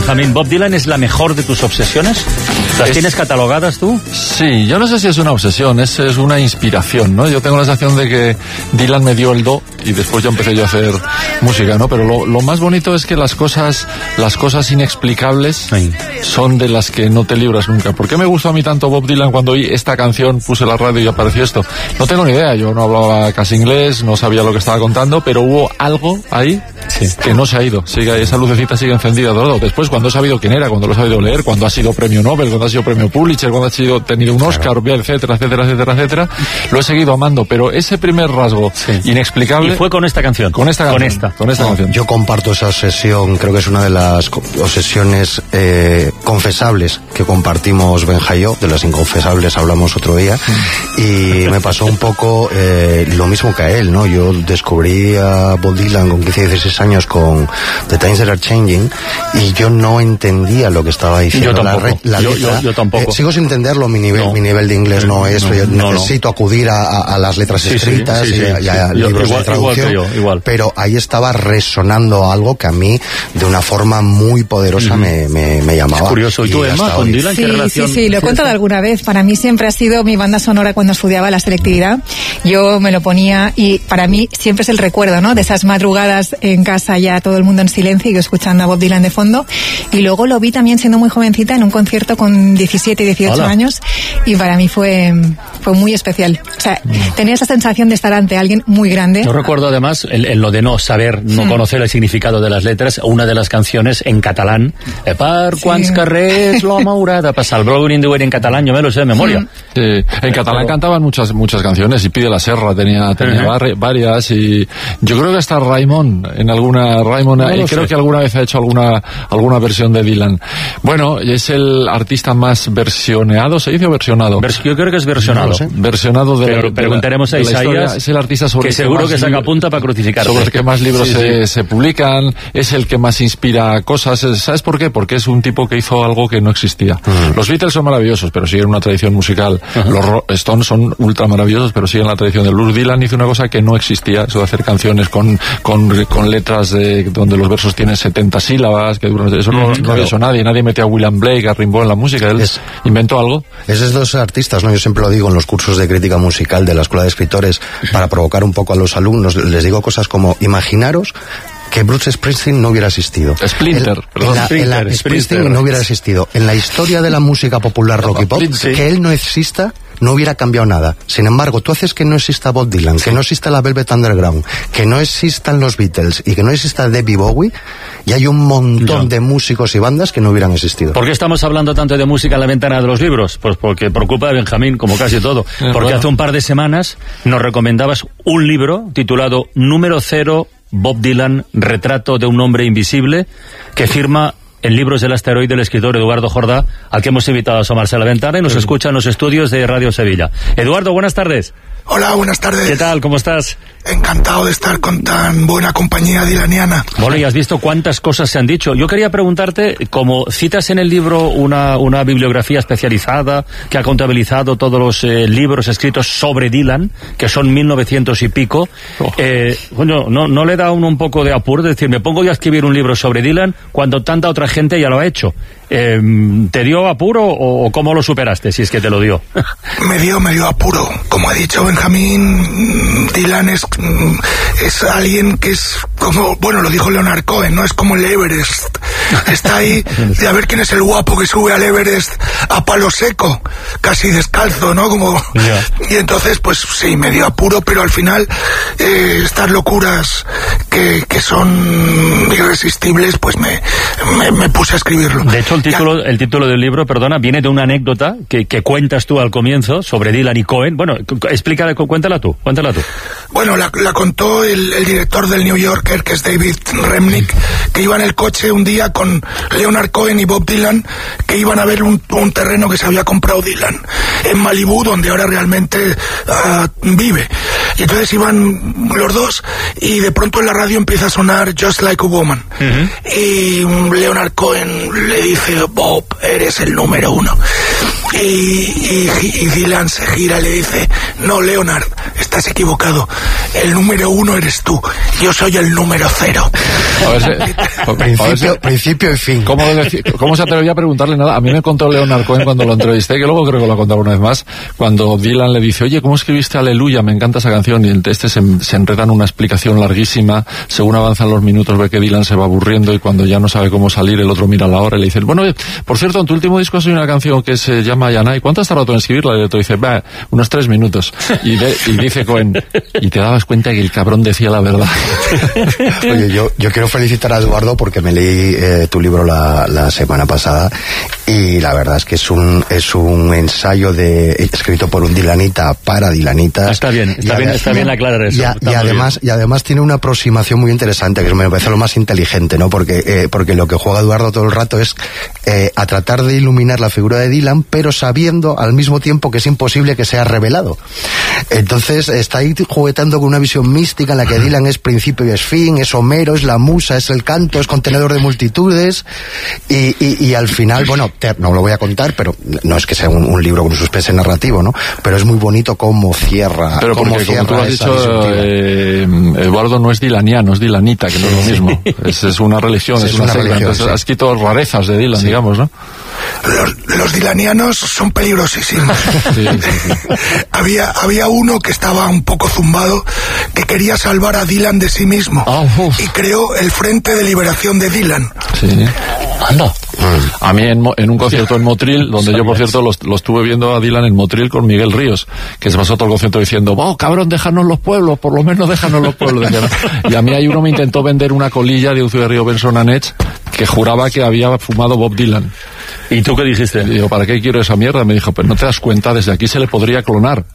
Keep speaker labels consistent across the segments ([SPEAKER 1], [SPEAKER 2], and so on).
[SPEAKER 1] Benjamín, ¿Bob Dylan es la mejor de tus obsesiones? ¿Las tienes catalogadas tú?
[SPEAKER 2] Sí, yo no sé si es una obsesión, es una inspiración, ¿no? Yo tengo la sensación de que Dylan me dio el do y después ya empecé yo a hacer música, ¿no? Pero lo más bonito es que las cosas inexplicables son de las que no te libras nunca. ¿Por qué me gustó a mí tanto Bob Dylan cuando oí esta canción, puse la radio y apareció esto? No tengo ni idea, yo no hablaba casi inglés, no sabía lo que estaba contando, pero hubo algo ahí que no se ha ido. Sigue, esa lucecita sigue encendida todo. Después, cuando he sabido quién era, cuando lo he sabido leer, cuando ha sido premio Nobel, cuando ha sido premio Pulitzer, cuando ha tenido un Oscar, etcétera, etcétera, etcétera, etcétera, lo he seguido amando. Pero ese primer rasgo inexplicable...
[SPEAKER 1] Y fue con esta canción.
[SPEAKER 2] Con esta canción.
[SPEAKER 3] Yo comparto esa obsesión, creo que es una de las obsesiones confesables que compartimos Benja y yo, de las inconfesables hablamos otro día, y me pasó un poco lo mismo que a él, ¿no? Yo descubrí a Bob Dylan con 15, 16 años con The Times That Are Changing, y yo no entendía lo que estaba diciendo la letra.
[SPEAKER 1] Yo tampoco.
[SPEAKER 3] Sigo sin entenderlo, mi nivel de inglés no es, yo necesito acudir a las letras escritas y a libros de traducción,
[SPEAKER 1] igual.
[SPEAKER 3] Pero ahí estaba resonando algo que a mí de una forma muy poderosa me llamaba.
[SPEAKER 1] Es curioso. ¿Y tú, Emma, con Dylan qué relación?
[SPEAKER 4] Sí, lo he contado alguna vez. Para mí siempre ha sido mi banda sonora cuando estudiaba la selectividad. Yo me lo ponía y para mí siempre es el recuerdo, ¿no? De esas madrugadas en casa ya todo el mundo en silencio y yo escuchando a Bob Dylan de fondo. Y luego lo vi también siendo muy jovencita en un concierto con 17 y 18 años y para mí fue muy especial. O sea, tenía esa sensación de estar ante alguien muy grande.
[SPEAKER 1] Yo recuerdo además en lo de no conocer el significado de las letras, una de las canciones en catalán, per quants carrers l'home haurà de passar, el Blowing in the Wind en catalán, yo me lo sé de memoria.
[SPEAKER 2] En catalán cantaban muchas canciones y Pide la Serra tenía varias, y yo creo que hasta Raimon creo que alguna vez ha hecho alguna versión de Dylan. Bueno, es el artista más versioneado, ¿se dice o versionado?
[SPEAKER 1] Yo creo que es versionado.
[SPEAKER 2] No sé. Versionado
[SPEAKER 1] pero preguntaremos a Isaías,
[SPEAKER 2] es el artista sobre
[SPEAKER 1] que seguro que saca punta para crucificar.
[SPEAKER 2] Sobre el que más libros se publican, es el que más inspira cosas. ¿Sabes por qué? Porque es un tipo que hizo algo que no existía. Los Beatles son maravillosos, pero siguen una tradición musical. Los Stones son ultra maravillosos, pero siguen la tradición de blues. Dylan hizo una cosa que no existía, eso de hacer canciones con letras donde los versos tienen 70 sílabas, que duran, eso no había hecho nadie metió a William Blake, a Rimbaud en la música, él inventó algo.
[SPEAKER 3] Esos dos artistas, ¿no? Yo siempre lo digo en los cursos de crítica musical de la Escuela de Escritores, para provocar un poco a los alumnos, les digo cosas como, imaginaros que Bruce Springsteen no hubiera existido. Springsteen no hubiera existido. En la historia de la música popular rock y pop, que él no exista, no hubiera cambiado nada. Sin embargo, tú haces que no exista Bob Dylan, que no exista la Velvet Underground, que no existan los Beatles y que no exista David Bowie, y hay un montón de músicos y bandas que no hubieran existido.
[SPEAKER 1] ¿Por qué estamos hablando tanto de música en la ventana de los libros? Pues porque por culpa de Benjamín, como casi todo. Porque hace un par de semanas nos recomendabas un libro titulado Número 0, Bob Dylan, retrato de un hombre invisible, que firma en Libros del Asteroide el escritor Eduardo Jordá, al que hemos invitado a asomarse a la ventana y nos escucha en los estudios de Radio Sevilla. Eduardo, buenas tardes.
[SPEAKER 5] Hola, buenas tardes.
[SPEAKER 1] ¿Qué tal? ¿Cómo estás?
[SPEAKER 5] Encantado de estar con tan buena compañía dylaniana.
[SPEAKER 1] Bueno, y has visto cuántas cosas se han dicho. Yo quería preguntarte, como citas en el libro una bibliografía especializada que ha contabilizado todos los libros escritos sobre Dylan, que son 1900 y pico, bueno, ¿no le da a uno un poco de apuro? Es decir, me pongo yo a escribir un libro sobre Dylan cuando tanta otra gente ya lo ha hecho. ¿Te dio apuro o cómo lo superaste, si es que te lo dio?
[SPEAKER 5] Me dio apuro. Como he dicho Benjamín, Dylan es alguien que es como, bueno, lo dijo Leonard Cohen, ¿no? Es como el Everest. Está ahí de a ver quién es el guapo que sube al Everest a palo seco, casi descalzo, ¿no? Como... Y entonces, pues sí, me dio apuro, pero al final estas locuras que son irresistibles, pues me puse a escribirlo.
[SPEAKER 1] De hecho, el título del libro, perdona, viene de una anécdota que cuentas tú al comienzo sobre Dylan y Cohen. Bueno, explícala, cuéntala tú.
[SPEAKER 5] Bueno, la contó el director del New Yorker, que es David Remnick, que iba en el coche un día con Leonard Cohen y Bob Dylan, que iban a ver un terreno que se había comprado Dylan en Malibú, donde ahora realmente vive. Y entonces iban los dos y de pronto en la radio empieza a sonar Just Like a Woman. Y Leonard Cohen le dice, Bob, eres el número 1. Y Dylan se gira y le dice: no, Leonard, estás equivocado. El número 1 eres tú. Yo soy el número 0.
[SPEAKER 3] Principio y fin.
[SPEAKER 2] ¿Cómo se atrevía a preguntarle nada? A mí me contó Leonard Cohen cuando lo entrevisté, que luego creo que lo ha contado una vez más, cuando Dylan le dice: oye, ¿cómo escribiste Aleluya? Me encanta esa canción. Y se enreda en una explicación larguísima. Según avanzan los minutos ve que Dylan se va aburriendo y cuando ya no sabe cómo salir, el otro mira la hora y le dice: bueno, por cierto, en tu último disco has oído una canción que se llama Yanai. ¿Cuánto has tardado en escribirla? Y el otro dice: unos 3 minutos. Y dice Cohen: y te dabas cuenta que el cabrón decía la verdad.
[SPEAKER 3] Oye, yo quiero felicitar a Eduardo porque me leí tu libro la semana pasada y la verdad es que es un ensayo escrito por un Dylanita para Dylanitas.
[SPEAKER 1] Está bien aclarar eso.
[SPEAKER 3] Y además tiene una aproximación muy interesante, que me parece lo más inteligente, ¿no? Porque lo que juega Eduardo todo el rato es a tratar de iluminar la figura de Dylan, pero sabiendo al mismo tiempo que es imposible que sea revelado. Entonces está ahí juguetando con una visión mística en la que Dylan es principio y es fin, es Homero, es la musa, es el canto, es contenedor de multitudes y al final, bueno, no lo voy a contar, pero no es que sea un libro con un suspense narrativo, ¿no? Pero es muy bonito cómo cierra.
[SPEAKER 2] Pero porque, como tú has dicho, Eduardo no es dilaniano, es dilanita, que no es lo mismo. Es una religión, es una secta. Entonces has quitado rarezas de Dylan, digamos, ¿no?
[SPEAKER 5] Los dilanianos son peligrosísimos.
[SPEAKER 2] Sí.
[SPEAKER 5] Había uno que estaba un poco zumbado, que quería salvar a Dylan de sí mismo, y creó el Frente de Liberación de Dylan.
[SPEAKER 2] Sí. Anda. A mí en un concierto en Motril, donde yo por cierto lo estuve viendo a Dylan en Motril con Miguel Ríos, que se pasó todo el concierto diciendo: cabrón, déjanos los pueblos, por lo menos déjanos los pueblos. Y a mí ahí uno me intentó vender una colilla de un cigarrillo Benson and Hedge que juraba que había fumado Bob Dylan.
[SPEAKER 1] ¿Y tú qué dijiste?
[SPEAKER 2] Y digo: ¿para qué quiero esa mierda? Me dijo: pues no te das cuenta, desde aquí se le podría clonar.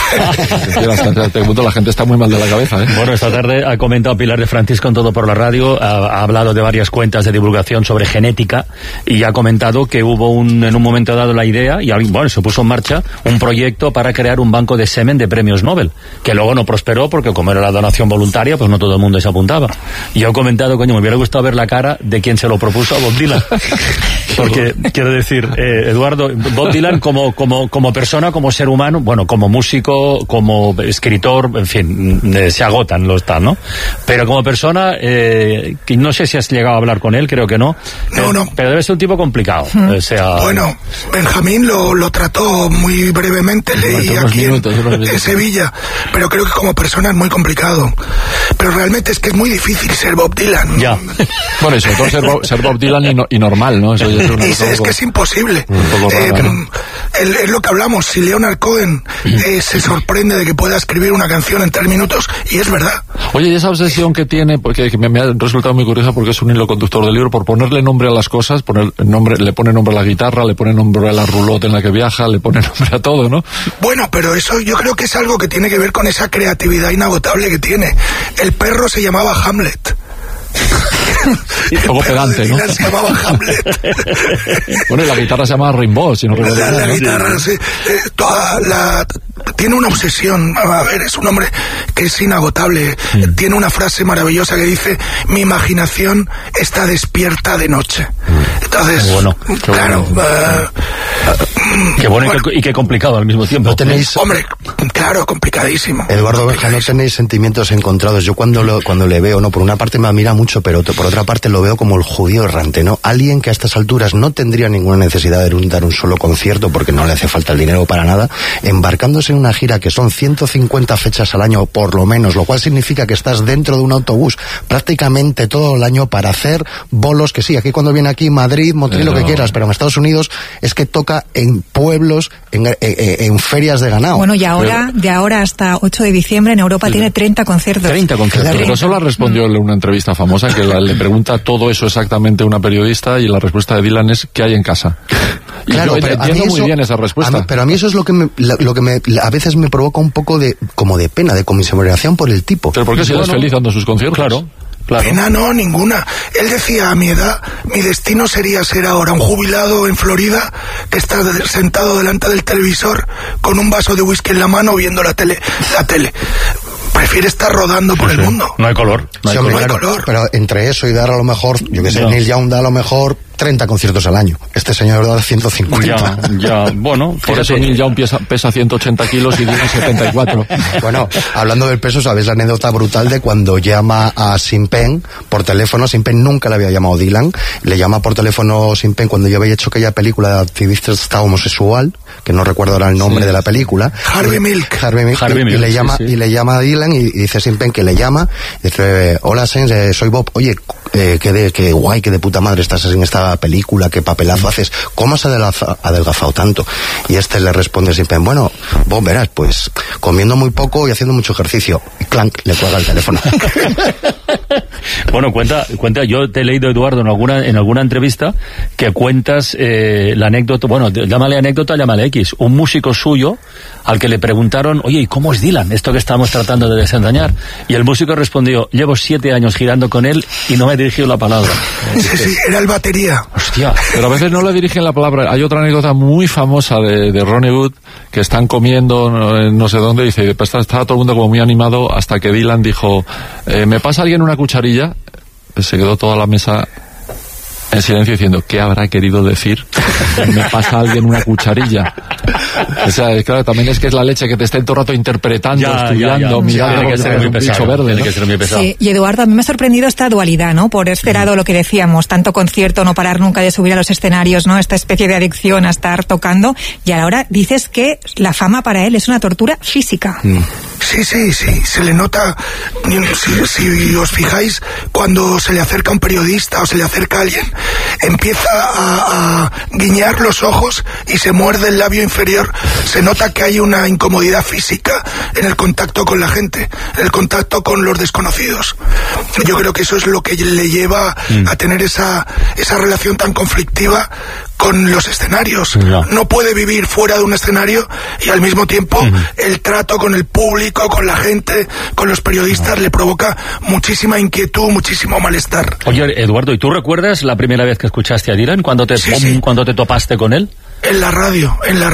[SPEAKER 2] Hasta este punto la gente está muy mal de la cabeza, ¿eh?
[SPEAKER 1] Bueno, esta tarde ha comentado Pilar de Francisco en Todo por la Radio, ha hablado de varias cuentas de divulgación sobre genética y ha comentado que hubo en un momento dado la idea y se puso en marcha un proyecto para crear un banco de semen de premios Nobel, que luego no prosperó porque como era la donación voluntaria, pues no todo el mundo se apuntaba. Y yo he comentado, me hubiera gustado ver la cara de quien se lo propuso a Bob Dylan. Porque, quiero decir, Eduardo, Bob Dylan como persona, como ser humano, bueno, como músico, como escritor, en fin, se agotan los tal, ¿no? Pero como persona, que no sé si has llegado a hablar con él, creo que no.
[SPEAKER 5] No.
[SPEAKER 1] Pero debe ser un tipo complicado. O sea...
[SPEAKER 5] Bueno, Benjamín lo trató muy brevemente, leí aquí en Sevilla, pero creo que como persona es muy complicado. Pero realmente es que es muy difícil ser Bob Dylan.
[SPEAKER 1] Ya.
[SPEAKER 2] Bueno, y sobre todo ser Bob Dylan y normal, ¿no? Eso ya
[SPEAKER 5] es que es imposible. Es lo que hablamos. Si Leonard Cohen se sorprende de que pueda escribir una canción en 3 minutos, y es verdad.
[SPEAKER 2] Oye, y esa obsesión que tiene, porque me ha resultado muy curiosa porque es un hilo conductor del libro, por ponerle nombre a las cosas, le pone nombre a la guitarra, le pone nombre a la roulotte en la que viaja, le pone nombre a todo, ¿no?
[SPEAKER 5] Bueno, pero eso yo creo que es algo que tiene que ver con esa creatividad inagotable que tiene. El perro se llamaba Hamlet.
[SPEAKER 2] Un poco pedante, ¿no?
[SPEAKER 5] Se llamaba Hamlet.
[SPEAKER 2] Bueno, y la guitarra se llama Rimbaud, si no recuerdo mal.
[SPEAKER 5] La guitarra, sí. Tiene una obsesión. A ver, es un hombre que es inagotable. Tiene una frase maravillosa que dice: mi imaginación está despierta de noche. Entonces, claro.
[SPEAKER 1] Qué bueno y qué complicado al mismo tiempo.
[SPEAKER 3] ¿No tenéis...
[SPEAKER 5] Hombre, claro, complicadísimo.
[SPEAKER 3] Eduardo Benja, ¿no tenéis sentimientos encontrados? Yo cuando le veo, por una parte me admira mucho, pero por otra parte lo veo como el judío errante, ¿no? Alguien que a estas alturas no tendría ninguna necesidad de dar un solo concierto porque no le hace falta el dinero para nada, embarcándose en una gira que son 150 fechas al año por lo menos, lo cual significa que estás dentro de un autobús prácticamente todo el año para hacer bolos, que sí, aquí cuando viene aquí Madrid, Motril, lo que quieras, pero en Estados Unidos es que toca en pueblos, en ferias de ganado.
[SPEAKER 4] Bueno, y ahora, de ahora hasta 8 de diciembre en Europa tiene 30 conciertos.
[SPEAKER 1] 30 conciertos.
[SPEAKER 2] Pero eso la respondió en una entrevista famosa que le pregunta todo eso exactamente una periodista y la respuesta de Dylan es: ¿qué hay en casa?
[SPEAKER 3] Claro,
[SPEAKER 2] y yo entiendo muy bien esa respuesta.
[SPEAKER 3] Pero a mí eso es lo que a veces me provoca un poco de pena, de conmiseración por el tipo.
[SPEAKER 2] ¿Pero por qué si él es feliz dando sus conciertos?
[SPEAKER 1] Claro.
[SPEAKER 5] Pena no, ninguna. Él decía: a mi edad, mi destino sería ser ahora un jubilado en Florida que está sentado delante del televisor con un vaso de whisky en la mano viendo la tele. Prefiere estar rodando por el mundo.
[SPEAKER 1] No hay color.
[SPEAKER 3] No hay color. Pero entre eso y dar a lo mejor, yo que sé, Neil Young da a lo mejor 30 conciertos al año. Este señor da 150.
[SPEAKER 1] Ya, bueno.
[SPEAKER 2] Por eso Neil Young pesa 180 kilos y Dylan 74.
[SPEAKER 3] Bueno, hablando del peso, ¿sabéis la anécdota brutal de cuando llama a Sean Penn por teléfono? Sean Penn nunca le había llamado Dylan. Le llama por teléfono Sean Penn cuando yo había hecho aquella película de activista homosexual, que no recuerdo ahora el nombre de la película.
[SPEAKER 5] Harvey Milk.
[SPEAKER 3] Y le llama a Dylan y dice Sean Penn que le llama. Dice, hola Sean, soy Bob. Oye, qué guay, qué de puta madre estás en esta película, qué papelazo haces. ¿Cómo has adelgazado tanto? Y este le responde Sean Penn, bueno, Bob, verás, pues comiendo muy poco y haciendo mucho ejercicio. Y clank, le cuelga el teléfono.
[SPEAKER 1] Bueno, cuenta, yo te he leído, Eduardo, en alguna entrevista que cuentas la anécdota, bueno, llámale anécdota, llámale X, un músico suyo al que le preguntaron, oye, ¿y cómo es Dylan? Esto que estamos tratando de desentrañar. Y el músico respondió, llevo 7 años girando con él y no me he dirigido la palabra.
[SPEAKER 5] Sí, era el batería.
[SPEAKER 1] Hostia.
[SPEAKER 2] Pero a veces no le dirigen la palabra. Hay otra anécdota muy famosa de Ronnie Wood, que están comiendo no sé dónde, dice, estaba todo el mundo como muy animado hasta que Dylan dijo, ¿me pasa alguien una cucharilla? Se quedó toda la mesa en silencio diciendo, ¿qué habrá querido decir? ¿Me pasa alguien una cucharilla? O sea, claro, también es que es la leche que te estén todo el rato interpretando, estudiando, mirando.
[SPEAKER 1] Tiene que ser muy pesado,
[SPEAKER 2] verde,
[SPEAKER 1] tiene
[SPEAKER 2] ¿no?
[SPEAKER 1] que ser muy pesado.
[SPEAKER 4] Sí, y Eduardo, a mí me ha sorprendido esta dualidad, ¿no? Por este lado, lo que decíamos, tanto concierto, no parar nunca de subir a los escenarios, ¿no? Esta especie de adicción a estar tocando, y ahora dices que la fama para él es una tortura física.
[SPEAKER 5] Sí, se le nota, si os fijáis, cuando se le acerca un periodista o se le acerca a alguien, empieza a guiñar los ojos y se muerde el labio inferior. Se nota que hay una incomodidad física en el contacto con la gente, en el contacto con los desconocidos. Yo creo que eso es lo que le lleva a tener esa relación tan conflictiva con los escenarios. No puede vivir fuera de un escenario y al mismo tiempo el trato con el público, con la gente, con los periodistas le provoca muchísima inquietud, muchísimo malestar.
[SPEAKER 1] Oye, Eduardo, ¿y tú recuerdas la primera vez que escuchaste a Dylan? ¿Cuándo te topaste con él?
[SPEAKER 5] En la radio.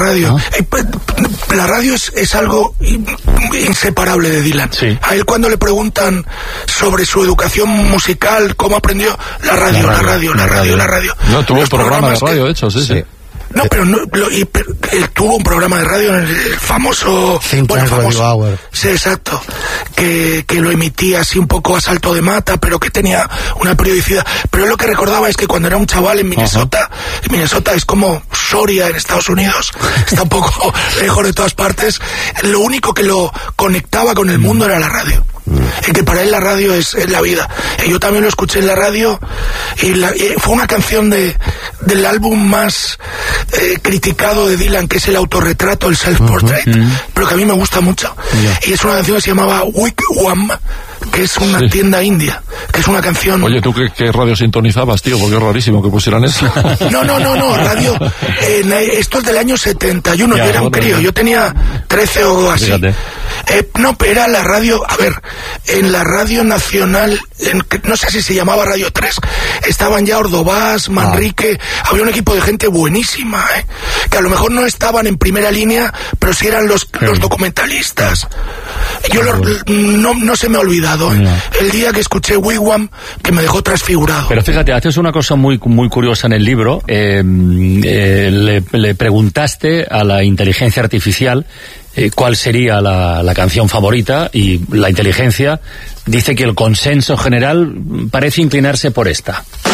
[SPEAKER 5] La radio es algo inseparable de Dylan.
[SPEAKER 1] Sí.
[SPEAKER 5] A él cuando le preguntan sobre su educación musical, cómo aprendió, la radio.
[SPEAKER 2] No, tuvo un programa de radio, de hecho, sí.
[SPEAKER 5] No, pero él tuvo un programa de radio en el famoso...
[SPEAKER 3] Radio Hour.
[SPEAKER 5] Sí, exacto. Que lo emitía así un poco a salto de mata, pero que tenía una periodicidad. Pero lo que recordaba es que cuando era un chaval en Minnesota, Minnesota es como Soria en Estados Unidos, está un poco lejos de todas partes, lo único que lo conectaba con el mundo era la radio. Y que para él la radio es la vida. Y yo también lo escuché en la radio y fue una canción del álbum más criticado de Dylan, que es el autorretrato, el self-portrait, pero que a mí me gusta mucho. Y es una canción que se llamaba Wigwam, que es una tienda india, que es una canción...
[SPEAKER 2] Oye, ¿tú qué radio sintonizabas, tío? Porque es rarísimo que pusieran eso.
[SPEAKER 5] No, radio... esto es del año 71, yo era un crío, yo tenía 13 o así. No, pero era la radio... A ver, en la radio nacional, no sé si se llamaba Radio 3, estaban ya Ordovás, Manrique, había un equipo de gente buenísima, que a lo mejor no estaban en primera línea, pero sí eran los documentalistas. Yo no se me ha olvidado el día que escuché Wigwam, que me dejó transfigurado.
[SPEAKER 1] Pero fíjate, haces una cosa muy curiosa en el libro. Le preguntaste a la inteligencia artificial cuál sería la canción favorita, y la inteligencia dice que el consenso general parece inclinarse por esta.